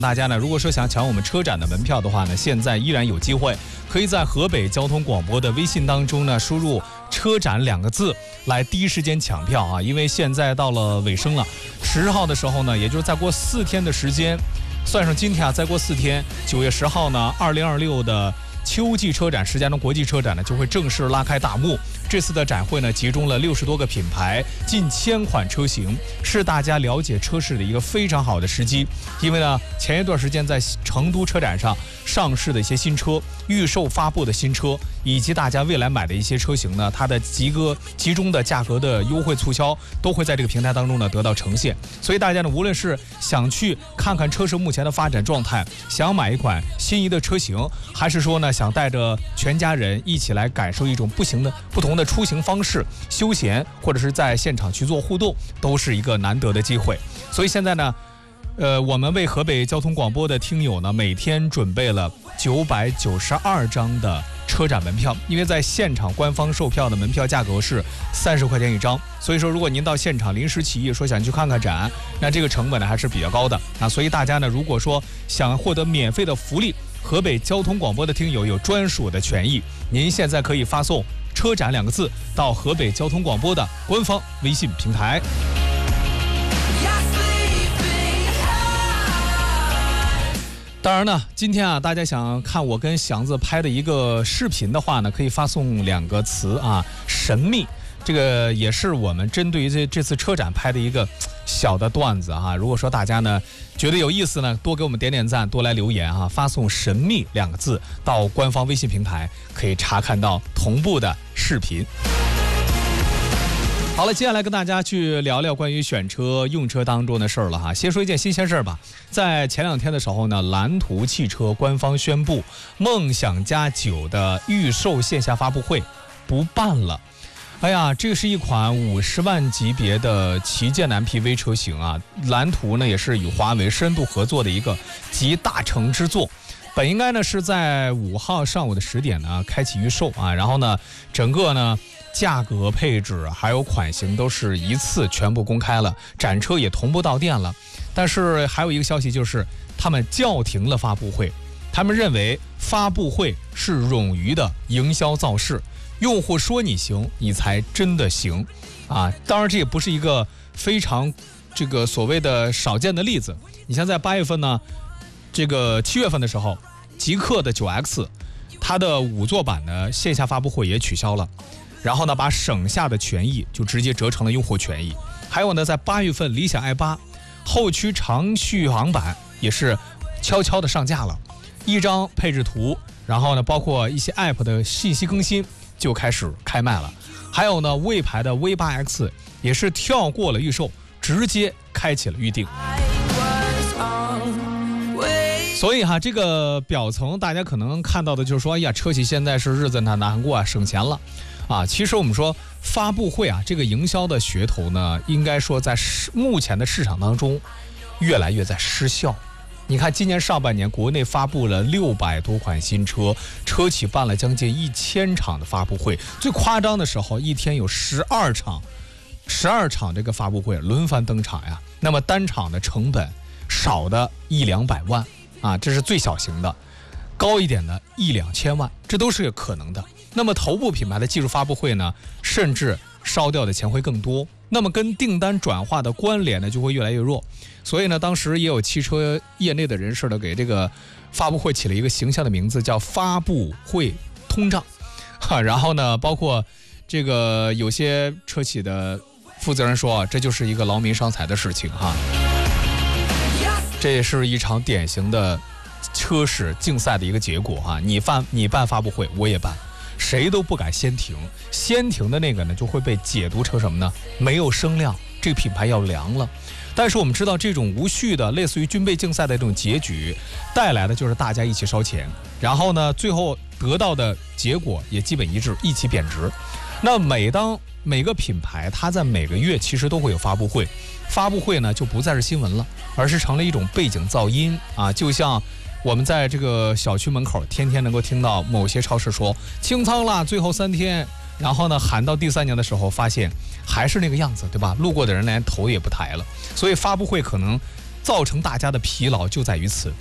大家呢，如果说想抢我们车展的门票的话呢，现在依然有机会，可以在河北交通广播的微信当中呢，输入“车展”2个字，来第一时间抢票啊！因为现在到了尾声了，10号的时候呢，也就是再过4天的时间，算上今天啊，再过4天，9月10号呢，2026的秋季车展，石家庄国际车展呢就会正式拉开大幕。这次的展会呢，集中了60多个品牌，近1000款车型，是大家了解车市的一个非常好的时机。因为呢，前一段时间在成都车展上上市的一些新车、预售发布的新车，以及大家未来买的一些车型呢，它的集中的价格的优惠促销，都会在这个平台当中呢得到呈现。所以大家呢，无论是想去看看车市目前的发展状态，想买一款心仪的车型，还是说呢想带着全家人一起来感受一种不同的出行方式、休闲，或者是在现场去做互动，都是一个难得的机会。所以现在呢，我们为河北交通广播的听友呢，每天准备了992张的车展门票，因为在现场官方售票的门票价格是30块钱一张，所以说如果您到现场临时起意说想去看看展，那这个成本呢还是比较高的啊。所以大家呢，如果说想获得免费的福利，河北交通广播的听友有专属的权益，您现在可以发送“车展”2个字到河北交通广播的官方微信平台。当然呢，今天啊，大家想看我跟祥子拍的一个视频的话呢，可以发送2个词啊，神秘。这个也是我们针对于这次车展拍的一个小的段子哈。如果说大家呢觉得有意思呢，多给我们点点赞，多来留言哈，发送“神秘”2个字到官方微信平台，可以查看到同步的视频。好了，接下来跟大家去聊聊关于选车用车当中的事儿了哈。先说一件新鲜事儿吧，在前2天的时候呢，蓝图汽车官方宣布，梦想家9的预售线下发布会不办了。哎呀，这是一款50万级别的旗舰MPV 车型啊，蓝图呢也是与华为深度合作的一个集大成之作。本应该呢是在5号上午的10点呢开启预售啊，然后呢整个呢价格、配置还有款型都是一次全部公开了，展车也同步到店了。但是还有一个消息，就是他们叫停了发布会，他们认为发布会是冗余的营销造势，用户说你行，你才真的行啊！当然这也不是一个非常这个所谓的少见的例子。你像在8月份呢，这个7月份的时候，极氪的9X 它的5座版的线下发布会也取消了，然后呢把省下的权益就直接折成了用户权益。还有呢，在8月份理想 i8 后驱长续航版也是悄悄的上架了，一张配置图，然后呢包括一些 app 的信息更新就开始开卖了。还有呢，魏牌的 V8X 也是跳过了预售，直接开启了预定。所以哈，这个表层大家可能看到的就是说，哎呀，车企现在是日子难过啊，省钱了啊。其实我们说发布会啊，这个营销的噱头呢，应该说在目前的市场当中越来越在失效。你看今年上半年国内发布了600多款新车，车企办了将近1000场的发布会，最夸张的时候一天有12场这个发布会轮番登场呀。那么单场的成本少的100-200万啊，这是最小型的，高一点的1-2千万，这都是有可能的。那么头部品牌的技术发布会呢，甚至烧掉的钱会更多，那么跟订单转化的关联呢就会越来越弱。所以呢，当时也有汽车业内的人士呢，给这个发布会起了一个形象的名字，叫发布会通胀然后呢，包括这个有些车企的负责人说，这就是一个劳民伤财的事情哈。这也是一场典型的车市竞赛的一个结果哈。你办发布会，我也办，谁都不敢先停，先停的那个呢就会被解读成什么呢？没有声量，这个品牌要凉了。但是我们知道，这种无序的类似于军备竞赛的这种结局，带来的就是大家一起烧钱，然后呢，最后得到的结果也基本一致，一起贬值。那当每个品牌它在每个月其实都会有发布会，发布会呢就不再是新闻了，而是成了一种背景噪音啊，就像我们在这个小区门口天天能够听到某些超市说清仓了，最后3天，然后呢喊到第3年的时候发现还是那个样子，对吧？路过的人连头也不抬了。所以发布会可能造成大家的疲劳就在于此。